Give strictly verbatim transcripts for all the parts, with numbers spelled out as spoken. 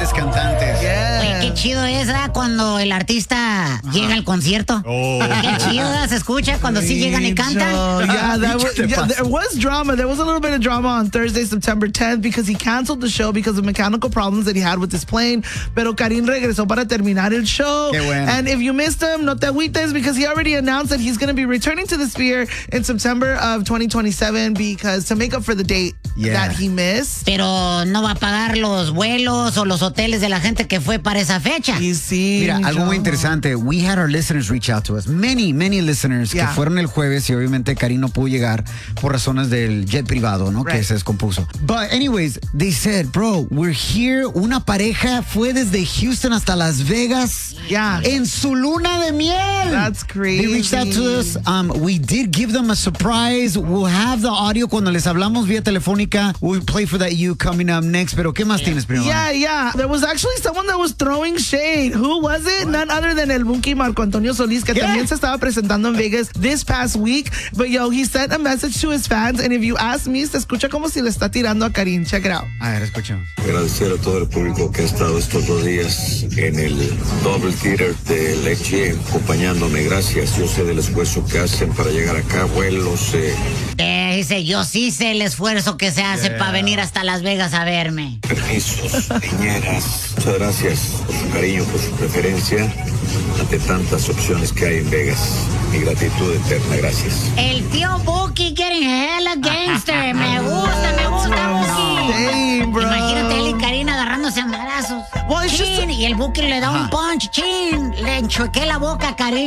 grandes cantantes. Yeah. Oye, qué chido es, ¿verdad? Cuando el artista uh-huh. llega al concierto. Oh. Qué chido, ¿verdad? Se escucha cuando sí llegan y cantan. Yeah, that was, yeah, there was drama. There was a little bit of drama on Thursday, September tenth, because he canceled the show because of mechanical problems that he had with his plane. Pero Karim regresó para terminar el show. Qué bueno. And if you missed him, no te agüites, because he already announced that he's going to be returning to the Sphere in September of twenty twenty-seven, because to make up for the date yeah. that he missed. Pero no va a pagar los vuelos o los hoteles de la gente que fue para esa fecha. Y sí, Mira, algo yo. muy interesante. We had our listeners reach out to us. Many, many listeners yeah. que fueron el jueves y obviamente Karim no pudo llegar por razones del jet privado, ¿no? Right. Que se descompuso. But anyways, they said, bro, we're here. Una pareja fue desde Houston hasta Las Vegas yeah. en su luna de miel. That's crazy. They reached out to us. Um, we did give them a surprise. We'll have the audio cuando les hablamos vía telefónica. We'll play for that you coming up next. Pero ¿qué más yeah. tienes, primo? Yeah, yeah. There was actually someone that was throwing shade. Who was it? What? None other than el Bunky Marco Antonio Solís, que yeah. también se estaba presentando en Vegas this past week. But yo, he sent a message to his fans, and if you ask me, se escucha como si le está tirando a Karim. Check it out. A ver, escuchamos. Agradecer a todo el público que ha estado estos dos días en el Double Theater de Leche acompañándome. Gracias. Yo sé del esfuerzo que hacen para llegar acá. Vuelos. Eh. Eh, dice, yo sí sé el esfuerzo que se hace yeah. para venir hasta Las Vegas a verme. Permisos, niñeras. Muchas gracias por su cariño, por su preferencia ante tantas opciones que hay en Vegas. Mi gratitud eterna, gracias. El tío Buki getting hella gangster. Me gusta, me gusta, Buki. Dang, bro. Imagínate él y Karim agarrándose a madrazos. Well, chin, y el Buki le da uh-huh. un punch. Chin, le enchuequé la boca a Karim.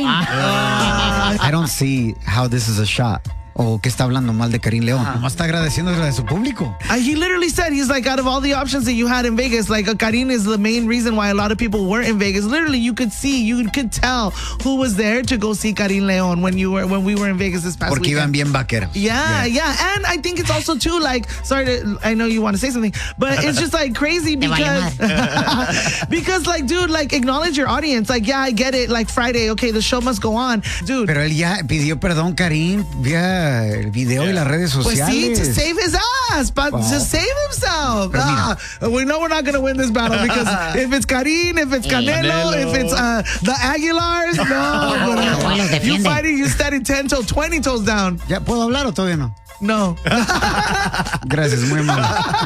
Uh. I don't see how this is a shot. O que está hablando mal de Karim León. Nomás está agradeciendo a su público. Uh, he literally said, he's like, out of all the options that you had in Vegas, like, uh, Karim is the main reason why a lot of people weren't in Vegas. Literally, you could see, you could tell who was there to go see Karim León when you were, when we were in Vegas this past Porque weekend. iban bien vaqueros. Yeah, yeah, yeah. And I think it's also, too, like, sorry, to, I know you want to say something, but it's just, like, crazy because, because, like, dude, like, acknowledge your audience. Like, yeah, I get it. Like, Friday, okay, the show must go on. Dude. Pero él ya pidió perdón, Karim, vía el video y las redes sociales. Pues sí, to save his ass, but wow. to save himself. Ah, we know we're not going to win this battle because if it's Karim, if it's Canelo, Canelo. if it's uh, the Aguilars, no. You fighting, you standing ten till twenty toes down. ¿Ya puedo hablar o todavía no? No. Gracias, muy amable.